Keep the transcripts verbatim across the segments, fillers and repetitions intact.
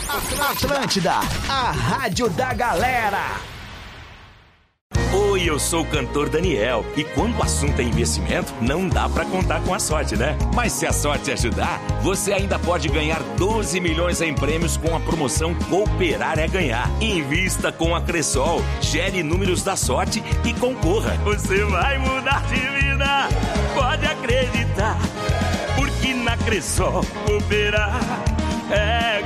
Atlântida, a rádio da galera. Oi, eu sou o cantor Daniel e quando o assunto é investimento, não dá pra contar com a sorte, né? Mas se a sorte ajudar, você ainda pode ganhar doze milhões em prêmios com a promoção Cooperar é Ganhar. Invista com a Cressol, gere números da sorte e concorra. Você vai mudar de vida, pode acreditar, porque na Cressol Cooperar é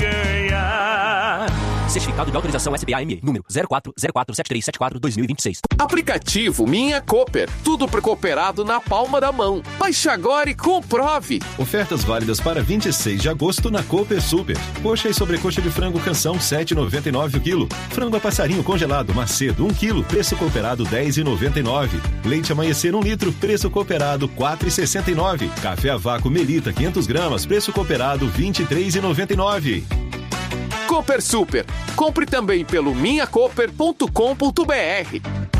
ganhar. Certificado de autorização S B A M E, número zero quatro zero quatro sete três sete quatro barra dois mil e vinte e seis. Aplicativo Minha Cooper. Tudo pro cooperado na palma da mão. Baixe agora e comprove. Ofertas válidas para vinte e seis de agosto na Cooper Super. Coxa e sobrecoxa de frango canção sete reais e noventa e nove centavos o quilo. Frango a passarinho congelado Macedo um quilo. Preço cooperado dez reais e noventa e nove centavos. Leite Amanhecer um litro. Preço cooperado quatro reais e sessenta e nove centavos. Café a vácuo Melita quinhentos gramas. Preço cooperado vinte e três reais e noventa e nove centavos. Cooper Super. Compre também pelo minha cooper ponto com ponto b r.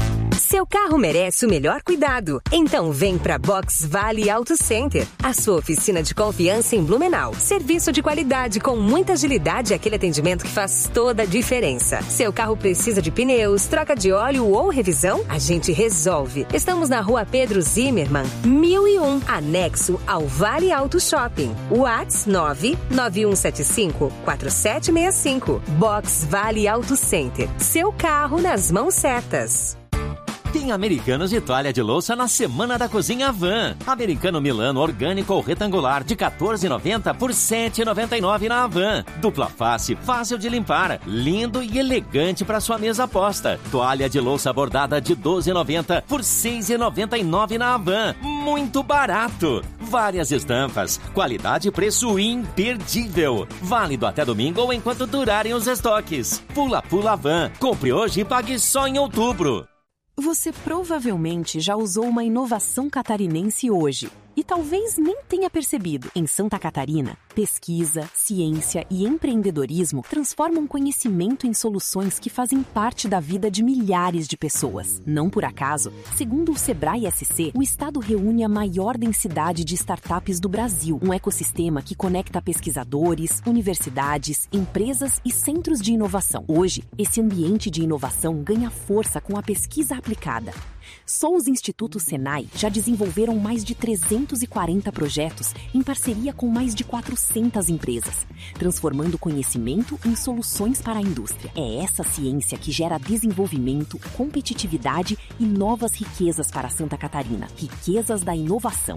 Seu carro merece o melhor cuidado. Então vem pra Box Vale Auto Center, a sua oficina de confiança em Blumenau. Serviço de qualidade com muita agilidade e aquele atendimento que faz toda a diferença. Seu carro precisa de pneus, troca de óleo ou revisão? A gente resolve. Estamos na rua Pedro Zimmermann, mil e um, anexo ao Vale Auto Shopping. WhatsApp nove nove um sete cinco quatro sete seis cinco. Box Vale Auto Center. Seu carro nas mãos certas. Tem Americanos de toalha de louça na Semana da Cozinha Havan. Americano Milano orgânico ou retangular de quatorze reais e noventa centavos por sete reais e noventa e nove centavos na Havan. Dupla face, fácil de limpar, lindo e elegante para sua mesa posta. Toalha de louça bordada de doze reais e noventa centavos por seis reais e noventa e nove centavos na Havan. Muito barato. Várias estampas, qualidade e preço imperdível. Válido até domingo ou enquanto durarem os estoques. Pula Pula Havan. Compre hoje e pague só em outubro. Você provavelmente já usou uma inovação catarinense hoje e talvez nem tenha percebido. Em Santa Catarina, pesquisa, ciência e empreendedorismo transformam conhecimento em soluções que fazem parte da vida de milhares de pessoas. Não por acaso, segundo o Sebrae S C, o estado reúne a maior densidade de startups do Brasil, um ecossistema que conecta pesquisadores, universidades, empresas e centros de inovação. Hoje, esse ambiente de inovação ganha força com a pesquisa aplicada. Só os Institutos Senai já desenvolveram mais de trezentos e quarenta projetos em parceria com mais de quatrocentas empresas, transformando conhecimento em soluções para a indústria. É essa ciência que gera desenvolvimento, competitividade e novas riquezas para Santa Catarina. Riquezas da inovação.